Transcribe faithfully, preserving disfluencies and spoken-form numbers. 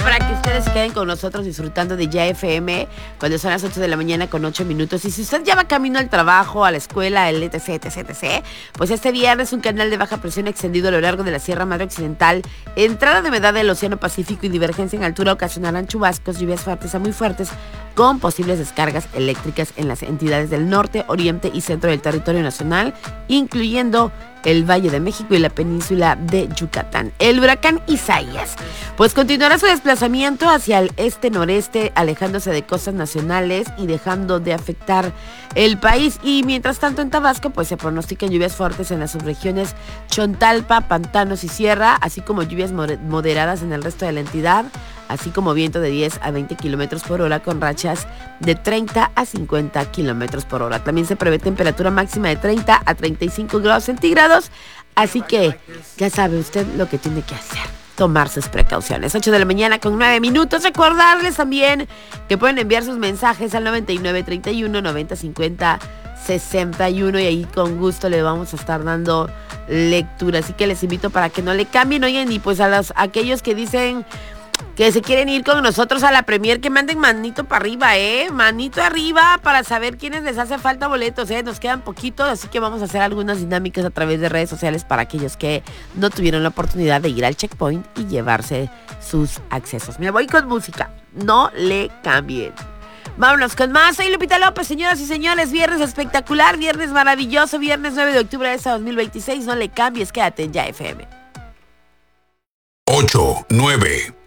para que ustedes se queden con nosotros disfrutando de Ya F M cuando son las ocho de la mañana con ocho minutos. Y si usted ya va camino al trabajo, a la escuela, el etc, etc, etc, pues este viernes un canal de baja presión extendido a lo largo de la Sierra Madre Occidental, entrada de humedad del Océano Pacífico y divergencia en altura ocasionarán chubascos, lluvias fuertes a muy fuertes con posibles descargas eléctricas en las entidades del norte, oriente y centro del territorio nacional, incluyendo el Valle de México y la península de Yucatán. El huracán Isaías, pues continuará su desplazamiento hacia el este-noreste, alejándose de costas nacionales y dejando de afectar el país. Y mientras tanto en Tabasco, pues se pronostican lluvias fuertes en las subregiones Chontalpa, Pantanos y Sierra, así como lluvias moderadas en el resto de la entidad, así como viento de diez a veinte kilómetros por hora con rachas de treinta a cincuenta kilómetros por hora. También se prevé temperatura máxima de treinta a treinta y cinco grados centígrados, así que ya sabe usted lo que tiene que hacer, tomar sus precauciones. ocho de la mañana con nueve minutos. Recordarles también que pueden enviar sus mensajes al noventa y nueve treinta y uno noventa cincuenta sesenta y uno y ahí con gusto le vamos a estar dando lectura. Así que les invito para que no le cambien. Oigan, y pues a los aquellos que dicen que se quieren ir con nosotros a la premier, que manden manito para arriba, ¿eh? Manito arriba para saber quiénes les hace falta boletos, ¿eh? Nos quedan poquitos, así que vamos a hacer algunas dinámicas a través de redes sociales para aquellos que no tuvieron la oportunidad de ir al checkpoint y llevarse sus accesos. Me voy con música, no le cambien. Vámonos con más. Soy Lupita López, señoras y señores. Viernes espectacular, viernes maravilloso, viernes nueve de octubre de este dos mil veintiséis. No le cambies, quédate en Ya F M. ocho, nueve